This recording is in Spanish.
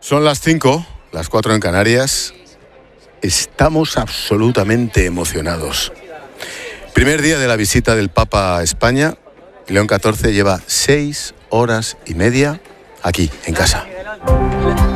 Son las 5, las 4 en Canarias. Estamos absolutamente emocionados. Primer día de la visita del Papa a España. León XIV lleva 6 horas y media aquí, en casa.